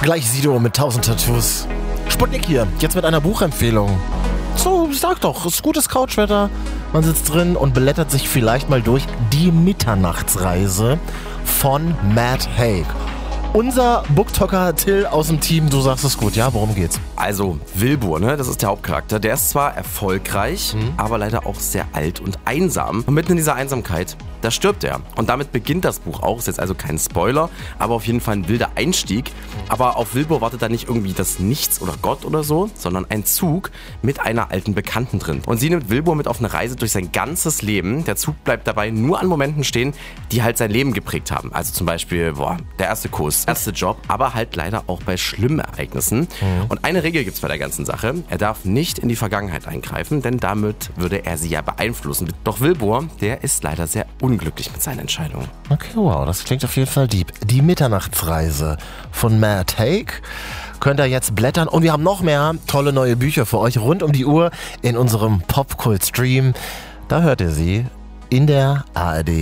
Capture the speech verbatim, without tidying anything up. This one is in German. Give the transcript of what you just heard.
Gleich Sido mit tausend Tattoos. Sputnik hier, jetzt mit einer Buchempfehlung. So, ich sag doch, es ist gutes Couchwetter. Man sitzt drin und blättert sich vielleicht mal durch Die Mitternachtsreise von Matt Haig. Unser Booktalker Till aus dem Team, du sagst es gut, ja? Worum geht's? Also, Wilbur, ne, das ist der Hauptcharakter. Der ist zwar erfolgreich, mhm. aber leider auch sehr alt und einsam. Und mitten in dieser Einsamkeit, da stirbt er. Und damit beginnt das Buch auch. Ist jetzt also kein Spoiler, aber auf jeden Fall ein wilder Einstieg. Aber auf Wilbur wartet da nicht irgendwie das Nichts oder Gott oder so, sondern ein Zug mit einer alten Bekannten drin. Und sie nimmt Wilbur mit auf eine Reise durch sein ganzes Leben. Der Zug bleibt dabei nur an Momenten stehen, die halt sein Leben geprägt haben. Also zum Beispiel, boah, der erste Kuss, erste Job, aber halt leider auch bei schlimmen Ereignissen. Mhm. Und eine Regel gibt's bei der ganzen Sache. Er darf nicht in die Vergangenheit eingreifen, denn damit würde er sie ja beeinflussen. Doch Wilbur, der ist leider sehr unglücklich mit seinen Entscheidungen. Okay, wow, das klingt auf jeden Fall deep. Die Mitternachtsreise von Matt Haig. Könnt ihr jetzt blättern. Und wir haben noch mehr tolle neue Bücher für euch rund um die Uhr in unserem Popkult-Stream. Da hört ihr sie in der A R D